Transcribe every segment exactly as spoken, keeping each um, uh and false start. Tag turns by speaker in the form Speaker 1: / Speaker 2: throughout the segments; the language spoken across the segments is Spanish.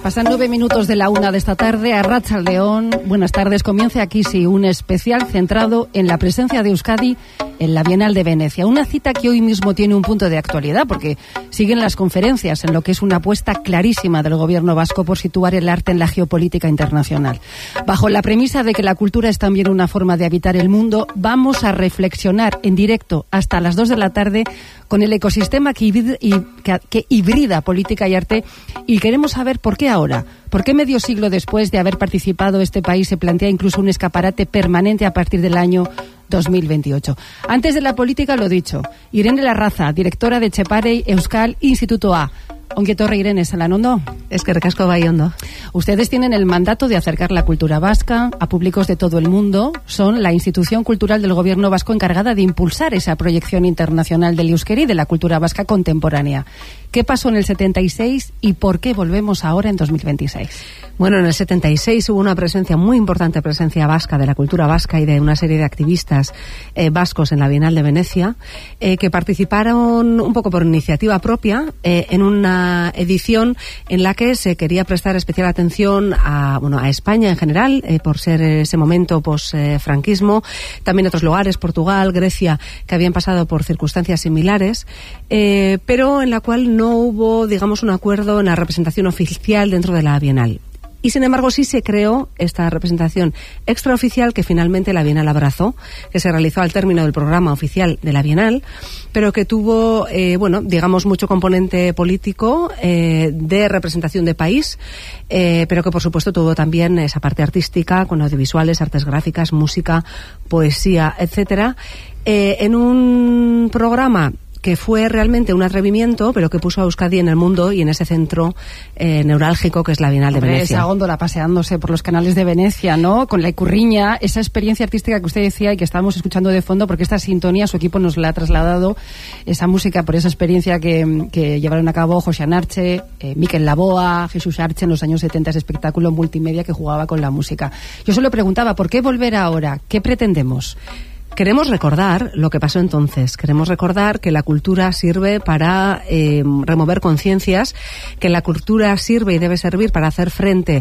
Speaker 1: Pasan nueve minutos de la una de esta tarde. Arratsaldeon, buenas tardes. Comienza aquí sí un especial centrado en la presencia de Euskadi en la Bienal de Venecia. Una cita que hoy mismo tiene un punto de actualidad porque siguen las conferencias en lo que es una apuesta clarísima del gobierno vasco por situar el arte en la geopolítica internacional. Bajo la premisa de que la cultura es también una forma de habitar el mundo, vamos a reflexionar en directo hasta las dos de la tarde con el ecosistema que hibrida, que, que hibrida política y arte, y queremos saber por qué ahora. ¿Por qué medio siglo después de haber participado este país se plantea incluso un escaparate permanente a partir del año dos mil veintiocho? Antes de la política, lo dicho, Irene Larraza, directora de Etxepare Euskal Instituto A. Ongi etorri, Irene, ¿salan ondo?
Speaker 2: Eskerrik asko, bai ondo.
Speaker 1: Ustedes tienen el mandato de acercar la cultura vasca a públicos de todo el mundo. Son la institución cultural del gobierno vasco encargada de impulsar esa proyección internacional del euskera y de la cultura vasca contemporánea. ¿Qué pasó en el setenta y seis y por qué volvemos ahora en dos mil veintiséis?
Speaker 2: Bueno, en el setenta y seis hubo una presencia muy importante, presencia vasca, de la cultura vasca y de una serie de activistas eh, vascos en la Bienal de Venecia, eh, que participaron un poco por iniciativa propia eh, en una edición en la que se quería prestar especial atención a, bueno, a España en general, eh, por ser ese momento post-franquismo, eh, también otros lugares, Portugal, Grecia, que habían pasado por circunstancias similares, eh, pero en la cual no hubo, digamos, un acuerdo en la representación oficial dentro de la Bienal. Y sin embargo sí se creó esta representación extraoficial que finalmente la Bienal abrazó, que se realizó al término del programa oficial de la Bienal, pero que tuvo, eh, bueno, digamos, mucho componente político, eh, de representación de país, eh, pero que por supuesto tuvo también esa parte artística, con audiovisuales, artes gráficas, música, poesía, etcétera, eh, en un programa que fue realmente un atrevimiento, pero que puso a Euskadi en el mundo y en ese centro eh, neurálgico que es la Bienal de
Speaker 1: Hombre,
Speaker 2: Venecia.
Speaker 1: Esa góndola paseándose por los canales de Venecia, ¿no? Con la icurriña, esa experiencia artística que usted decía y que estábamos escuchando de fondo, porque esta sintonía su equipo nos la ha trasladado, esa música por esa experiencia que, que llevaron a cabo José Anarche, eh, Mikel Laboa, Jesús Arche en los años setenta, ese espectáculo multimedia que jugaba con la música. Yo solo preguntaba, ¿por qué volver ahora? ¿Qué pretendemos?
Speaker 2: Queremos recordar lo que pasó entonces. Queremos recordar que la cultura sirve para eh, remover conciencias, que la cultura sirve y debe servir para hacer frente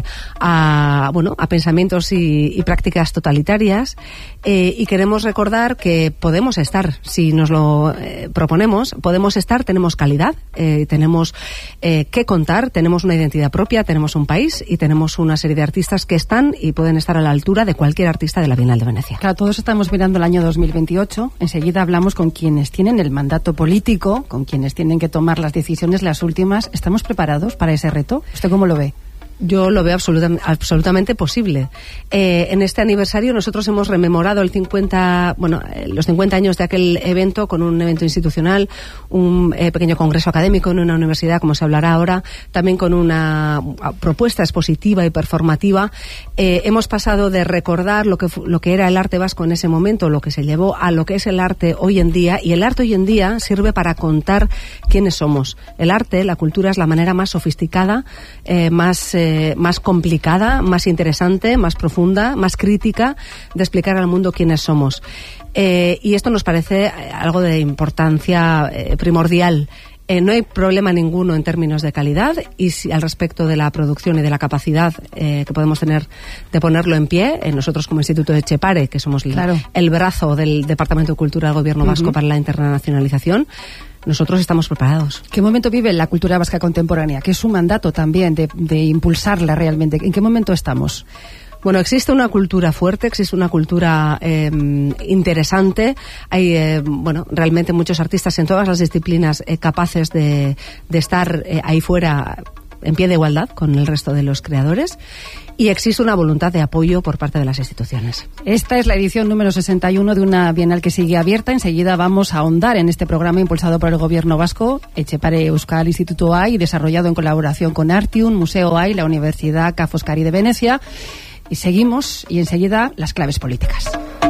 Speaker 2: a, bueno, a pensamientos y, y prácticas totalitarias, eh, y queremos recordar que podemos estar, si nos lo eh, proponemos, podemos estar, tenemos calidad, eh, tenemos eh, que contar, tenemos una identidad propia, tenemos un país y tenemos una serie de artistas que están y pueden estar a la altura de cualquier artista de la Bienal de Venecia.
Speaker 1: Claro, todos estamos mirando el año dos mil veintiocho. Enseguida hablamos con quienes tienen el mandato político, con quienes tienen que tomar las decisiones, las últimas. ¿Estamos preparados para ese reto? ¿Usted cómo lo ve?
Speaker 2: Yo lo veo absoluta, absolutamente posible. Eh, en este aniversario nosotros hemos rememorado el cincuenta, bueno, los cincuenta años de aquel evento con un evento institucional, un eh, pequeño congreso académico en una universidad, como se hablará ahora, también con una propuesta expositiva y performativa. Eh, hemos pasado de recordar lo que, lo que era el arte vasco en ese momento, lo que se llevó, a lo que es el arte hoy en día, y el arte hoy en día sirve para contar quiénes somos. El arte, la cultura, es la manera más sofisticada, eh, más eh, más complicada, más interesante, más profunda, más crítica de explicar al mundo quiénes somos. Eh, y esto nos parece algo de importancia eh, primordial. Eh, no hay problema ninguno en términos de calidad y si, al respecto de la producción y de la capacidad eh, que podemos tener de ponerlo en pie, eh, nosotros como Instituto de Etxepare, que somos claro. el, el brazo del Departamento de Cultura del Gobierno Vasco uh-huh. para la internacionalización, nosotros estamos preparados.
Speaker 1: ¿Qué momento vive la cultura vasca contemporánea? Que es su mandato también de, de impulsarla realmente. ¿En qué momento estamos?
Speaker 2: Bueno, existe una cultura fuerte, existe una cultura eh, interesante. Hay, eh, bueno, realmente muchos artistas en todas las disciplinas eh, capaces de, de estar eh, ahí fuera en pie de igualdad con el resto de los creadores. Y existe una voluntad de apoyo por parte de las instituciones.
Speaker 1: Esta es la edición número sesenta y uno de una Bienal que sigue abierta. Enseguida vamos a ahondar en este programa impulsado por el Gobierno vasco, Etxepare Euskal Instituto A, y desarrollado en colaboración con Artium, Museo A y la Universidad Ca' Foscari de Venecia. Y seguimos, y enseguida las claves políticas.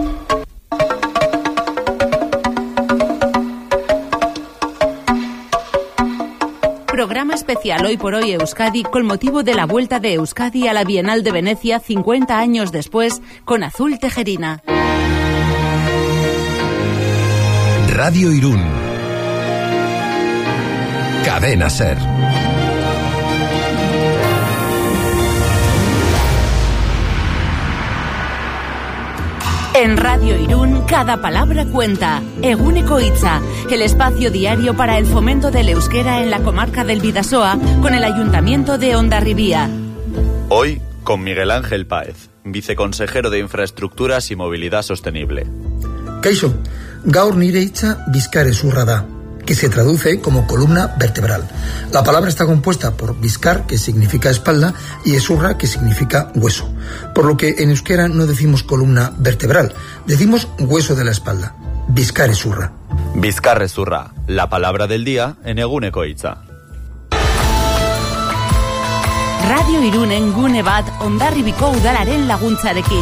Speaker 3: Programa especial Hoy por Hoy Euskadi con motivo de la vuelta de Euskadi a la Bienal de Venecia cincuenta años después con Azul Tejerina.
Speaker 4: Radio Irún. Cadena Ser.
Speaker 3: En Radio Irún, cada palabra cuenta. Egúneko Hitza, el espacio diario para el fomento del euskera en la comarca del Bidasoa, con el Ayuntamiento de Hondarribia.
Speaker 5: Hoy, con Miguel Ángel Páez, viceconsejero de Infraestructuras y Movilidad Sostenible.
Speaker 6: Kaixo, gaur nire hitza bizkarrezurra da, que se traduce como columna vertebral. La palabra está compuesta por bizkar, que significa espalda, y ezurra, que significa hueso. Por lo que en euskera no decimos columna vertebral, decimos hueso de la espalda. Bizkarrezurra.
Speaker 5: Bizkarrezurra, la palabra del día en Egúneko Hitza.
Speaker 3: Radio Irunen gune bat Hondarribiko udalaren laguntzarekin.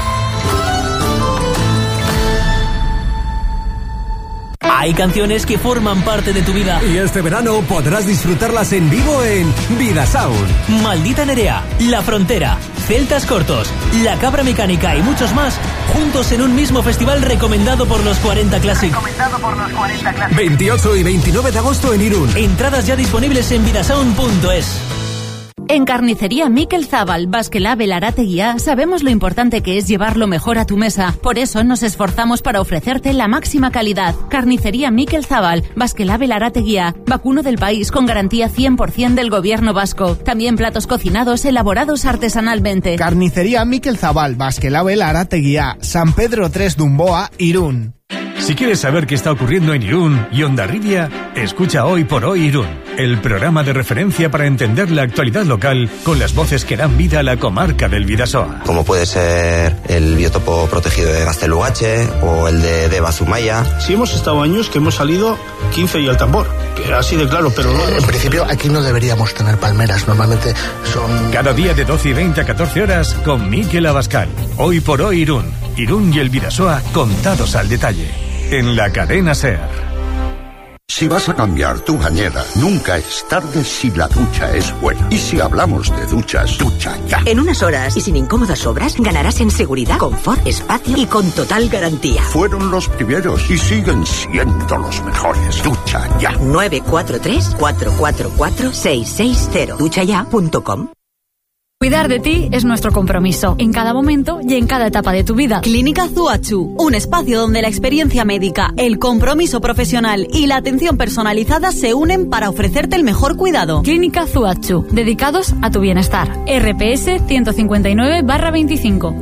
Speaker 7: Hay canciones que forman parte de tu vida.
Speaker 8: Y este verano podrás disfrutarlas en vivo en Vidasound.
Speaker 7: Maldita Nerea, La Frontera, Celtas Cortos, La Cabra Mecánica y muchos más, juntos en un mismo festival recomendado por los cuarenta Classic.
Speaker 8: Recomendado por los cuarenta Classic. veintiocho y veintinueve de agosto en Irún.
Speaker 7: Entradas ya disponibles en vidasound punto es.
Speaker 3: En Carnicería Mikel Zabal, Baskelab Elarateguía, sabemos lo importante que es llevar lo mejor a tu mesa. Por eso nos esforzamos para ofrecerte la máxima calidad. Carnicería Mikel Zabal, Baskelab Elarateguía, vacuno del país con garantía cien por ciento del gobierno vasco. También platos cocinados elaborados artesanalmente.
Speaker 9: Carnicería Mikel Zabal, Baskelab Elarateguía, San Pedro tres Dumboa, Irún.
Speaker 10: Si quieres saber qué está ocurriendo en Irún y Hondarribia, escucha Hoy por Hoy Irún, el programa de referencia para entender la actualidad local con las voces que dan vida a la comarca del Bidasoa.
Speaker 11: Como puede ser el biotopo protegido de Gaztelugatxe o el de Deba Zumaya.
Speaker 12: Sí, hemos estado años que hemos salido quince y al tambor, que así de claro, pero no...
Speaker 13: En principio aquí no deberíamos tener palmeras, normalmente son...
Speaker 10: Cada día de doce y veinte a catorce horas con Mikel Abascal. Hoy por Hoy Irún, Irún y el Bidasoa contados al detalle. En la cadena SER.
Speaker 14: Si vas a cambiar tu bañera, nunca es tarde si la ducha es buena. Y si hablamos de duchas, ducha ya.
Speaker 15: En unas horas y sin incómodas obras, ganarás en seguridad, confort, espacio y con total garantía.
Speaker 14: Fueron los primeros y siguen siendo los mejores. Ducha ya.
Speaker 15: nueve cuatro tres, cuatro cuatro cuatro, seis seis cero. ducha ya punto com.
Speaker 16: Cuidar de ti es nuestro compromiso, en cada momento y en cada etapa de tu vida.
Speaker 17: Clínica Zuachu, un espacio donde la experiencia médica, el compromiso profesional y la atención personalizada se unen para ofrecerte el mejor cuidado.
Speaker 16: Clínica Zuachu, dedicados a tu bienestar. R P S ciento cincuenta y nueve barra veinticinco.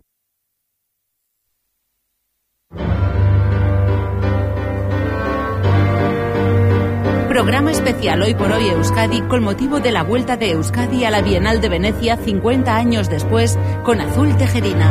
Speaker 3: Programa especial Hoy por Hoy Euskadi con motivo de la vuelta de Euskadi a la Bienal de Venecia cincuenta años después con Azul Tejerina.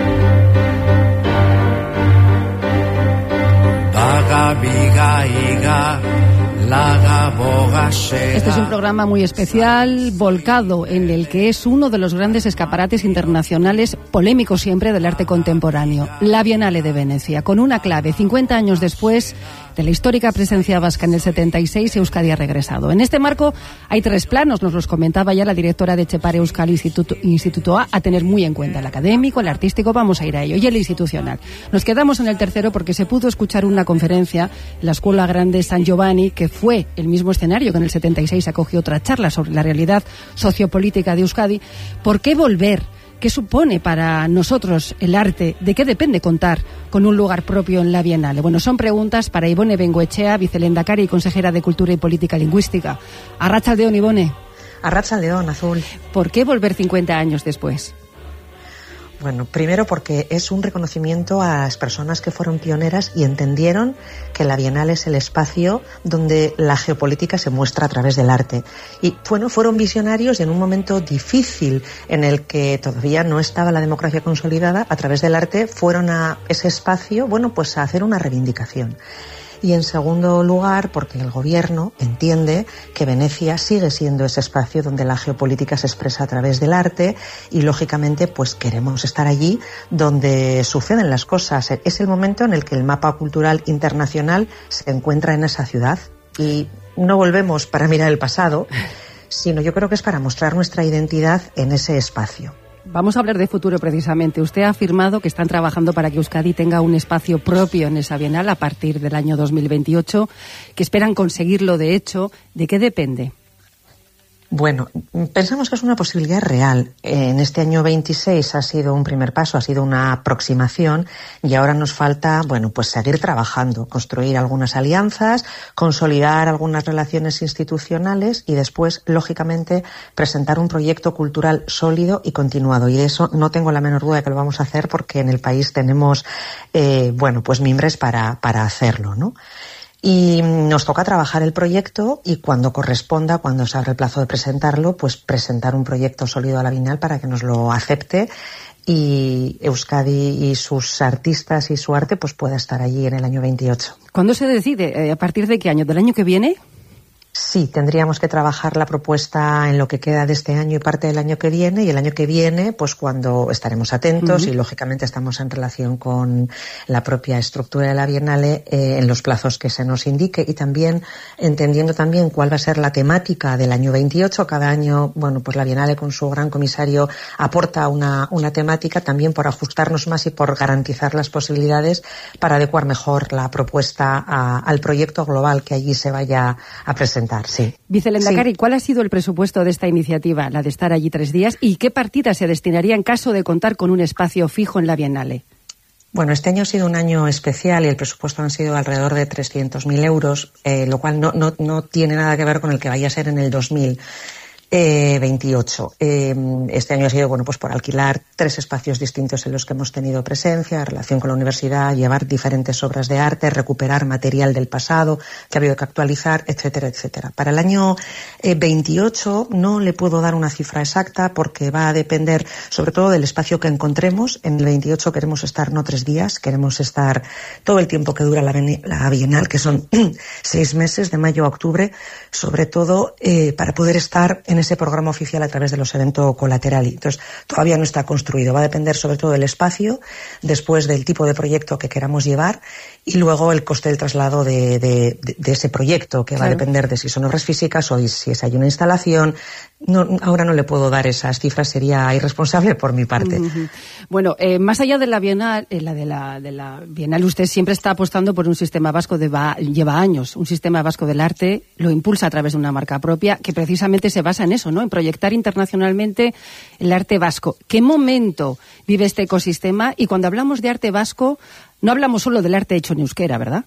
Speaker 1: Este es un programa muy especial, volcado en el que es uno de los grandes escaparates internacionales, polémicos siempre, del arte contemporáneo, la Bienale de Venecia, con una clave: cincuenta años después de la histórica presencia vasca en el setenta y seis, Euskadi ha regresado. En este marco hay tres planos, nos los comentaba ya la directora de Etxepare Euskal Instituto, Instituto A, a tener muy en cuenta: el académico, el artístico, vamos a ir a ello, y el institucional. Nos quedamos en el tercero porque se pudo escuchar una conferencia en la Escuela Grande San Giovanni, que fue el mismo escenario que en el setenta y seis acogió otra charla sobre la realidad sociopolítica de Euskadi. ¿Por qué volver? ¿Qué supone para nosotros el arte? ¿De qué depende contar con un lugar propio en la Bienale? Bueno, son preguntas para Ibone Bengoechea, vicelendakari y consejera de Cultura y Política Lingüística. Arratsaldeon, Ibone.
Speaker 18: Arratsaldeon, Azul.
Speaker 1: ¿Por qué volver cincuenta años después?
Speaker 18: Bueno, primero porque es un reconocimiento a las personas que fueron pioneras y entendieron que la Bienal es el espacio donde la geopolítica se muestra a través del arte. Y bueno, fueron visionarios y en un momento difícil en el que todavía no estaba la democracia consolidada, a través del arte fueron a ese espacio, bueno, pues a hacer una reivindicación. Y en segundo lugar, porque el gobierno entiende que Venecia sigue siendo ese espacio donde la geopolítica se expresa a través del arte y, lógicamente, pues queremos estar allí donde suceden las cosas. Es el momento en el que el mapa cultural internacional se encuentra en esa ciudad y no volvemos para mirar el pasado, sino yo creo que es para mostrar nuestra identidad en ese espacio.
Speaker 1: Vamos a hablar de futuro precisamente. Usted ha afirmado que están trabajando para que Euskadi tenga un espacio propio en esa Bienal a partir del año dos mil veintiocho, que esperan conseguirlo de hecho. ¿De qué depende?
Speaker 18: Bueno, pensamos que es una posibilidad real. En este año veintiséis ha sido un primer paso, ha sido una aproximación y ahora nos falta, bueno, pues seguir trabajando, construir algunas alianzas, consolidar algunas relaciones institucionales y después, lógicamente, presentar un proyecto cultural sólido y continuado. Y de eso no tengo la menor duda de que lo vamos a hacer porque en el país tenemos, eh, bueno, pues mimbres para, para hacerlo, ¿no? Y nos toca trabajar el proyecto y cuando corresponda, cuando se abra el plazo de presentarlo, pues presentar un proyecto sólido a la Bienal para que nos lo acepte y Euskadi y sus artistas y su arte pues pueda estar allí en el año veintiocho.
Speaker 1: ¿Cuándo se decide? ¿A partir de qué año? ¿Del año que viene?
Speaker 18: Sí, tendríamos que trabajar la propuesta en lo que queda de este año y parte del año que viene, y el año que viene, pues cuando estaremos atentos uh-huh. y lógicamente estamos en relación con la propia estructura de la Bienale eh, en los plazos que se nos indique y también entendiendo también cuál va a ser la temática del año veintiocho. Cada año, bueno, pues la Bienale con su gran comisario aporta una, una temática también por ajustarnos más y por garantizar las posibilidades para adecuar mejor la propuesta a, al proyecto global que allí se vaya a presentar. Sí.
Speaker 1: Vicelehendakari,
Speaker 18: sí.
Speaker 1: ¿cuál ha sido el presupuesto de esta iniciativa, la de estar allí tres días, y qué partida se destinaría en caso de contar con un espacio fijo en la Bienale?
Speaker 18: Bueno, este año ha sido un año especial y el presupuesto han sido alrededor de trescientos mil euros, eh, lo cual no, no, no tiene nada que ver con el que vaya a ser en el dos mil veintiocho. Eh, este año ha sido, bueno, pues por alquilar tres espacios distintos en los que hemos tenido presencia, en relación con la universidad, llevar diferentes obras de arte, recuperar material del pasado que ha habido que actualizar, etcétera, etcétera. Para el año eh, veintiocho no le puedo dar una cifra exacta porque va a depender sobre todo del espacio que encontremos. En el veintiocho queremos estar no tres días, queremos estar todo el tiempo que dura la, la Bienal, que son seis meses, de mayo a octubre, sobre todo eh, para poder estar en ese programa oficial a través de los eventos colaterales. Entonces, todavía no está construido. Va a depender sobre todo del espacio, después del tipo de proyecto que queramos llevar y luego el coste del traslado de, de, de, de ese proyecto, que claro. va a depender de si son obras físicas o si es hay una instalación. No, ahora no le puedo dar esas cifras, sería irresponsable por mi parte.
Speaker 1: Uh-huh. Bueno, eh, más allá de la Bienal, eh, la de la, de la Bienal, usted siempre está apostando por un sistema vasco de va, lleva años, un sistema vasco del arte, lo impulsa a través de una marca propia que precisamente se basa en eso, ¿no? En proyectar internacionalmente el arte vasco. ¿Qué momento vive este ecosistema? Y cuando hablamos de arte vasco, no hablamos solo del arte hecho en euskera, ¿verdad?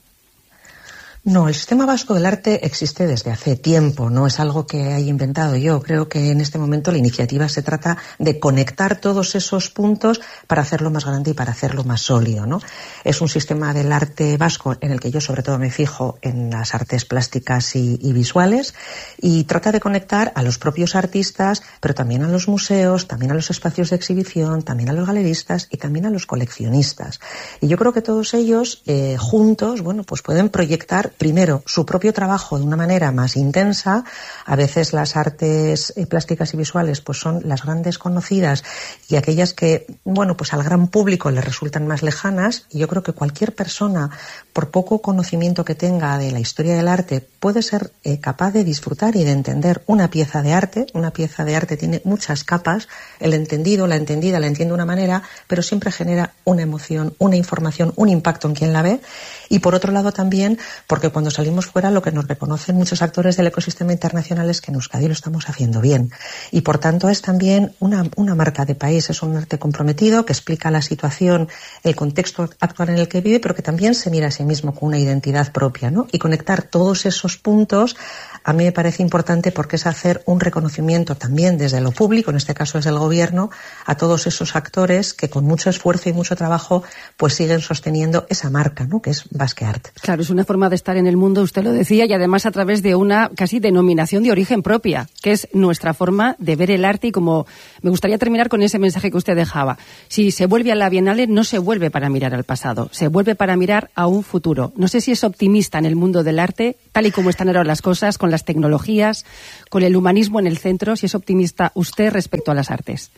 Speaker 18: No, el sistema vasco del arte existe desde hace tiempo, no es algo que haya inventado yo. Creo que en este momento la iniciativa se trata de conectar todos esos puntos para hacerlo más grande y para hacerlo más sólido, ¿no? Es un sistema del arte vasco en el que yo sobre todo me fijo en las artes plásticas y, y visuales y trata de conectar a los propios artistas, pero también a los museos, también a los espacios de exhibición, también a los galeristas y también a los coleccionistas. Y yo creo que todos ellos eh, juntos, bueno, pues pueden proyectar primero su propio trabajo de una manera más intensa. A veces las artes eh, plásticas y visuales pues son las grandes conocidas y aquellas que, bueno, pues al gran público les resultan más lejanas, y yo creo que cualquier persona, por poco conocimiento que tenga de la historia del arte, puede ser eh, capaz de disfrutar y de entender una pieza de arte. Una pieza de arte tiene muchas capas, el entendido, la entendida, la entiende de una manera, pero siempre genera una emoción, una información, un impacto en quien la ve. Y por otro lado también, porque cuando salimos fuera lo que nos reconocen muchos actores del ecosistema internacional es que en Euskadi lo estamos haciendo bien. Y por tanto es también una, una marca de país, es un arte comprometido que explica la situación, el contexto actual en el que vive, pero que también se mira a sí mismo con una identidad propia, ¿no? Y conectar todos esos puntos a mí me parece importante porque es hacer un reconocimiento también desde lo público, en este caso desde el gobierno, a todos esos actores que con mucho esfuerzo y mucho trabajo pues siguen sosteniendo esa marca, ¿no? Que es Basque Art.
Speaker 1: Claro, es una forma de estar en el mundo, usted lo decía, y además a través de una casi denominación de origen propia, que es nuestra forma de ver el arte. Y como me gustaría terminar con ese mensaje que usted dejaba, si se vuelve a la Bienale no se vuelve para mirar al pasado, se vuelve para mirar a un futuro. No sé si es optimista en el mundo del arte, tal y como están ahora las cosas, con las tecnologías, con el humanismo en el centro, si es optimista usted respecto a las artes.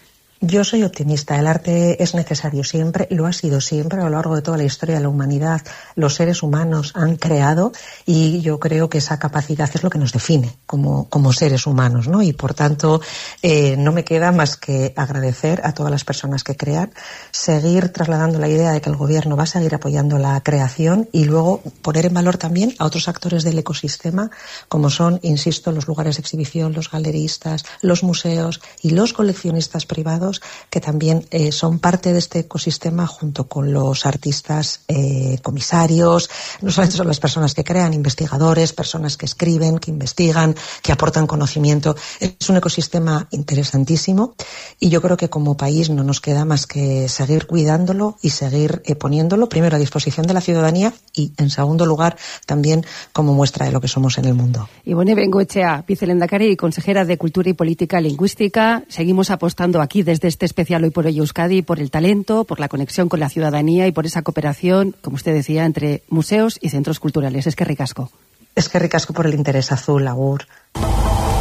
Speaker 18: Yo soy optimista. El arte es necesario siempre, lo ha sido siempre a lo largo de toda la historia de la humanidad. Los seres humanos han creado y yo creo que esa capacidad es lo que nos define como, como seres humanos, ¿no? Y por tanto, eh, no me queda más que agradecer a todas las personas que crean, seguir trasladando la idea de que el gobierno va a seguir apoyando la creación y luego poner en valor también a otros actores del ecosistema, como son, insisto, los lugares de exhibición, los galeristas, los museos y los coleccionistas privados, que también eh, son parte de este ecosistema junto con los artistas eh, comisarios. No solamente son las personas que crean, investigadores, personas que escriben, que investigan, que aportan conocimiento. Es un ecosistema interesantísimo y yo creo que como país no nos queda más que seguir cuidándolo y seguir eh, poniéndolo primero a disposición de la ciudadanía y en segundo lugar también como muestra de lo que somos en el mundo.
Speaker 1: Ivone Bengoechea, vicelendakari y consejera de Cultura y Política Lingüística. Seguimos apostando aquí desde este especial Hoy por Hoy Euskadi por el talento, por la conexión con la ciudadanía y por esa cooperación, como usted decía, entre museos y centros culturales. Es que ricasco.
Speaker 18: Es que ricasco por el interés azul, agur.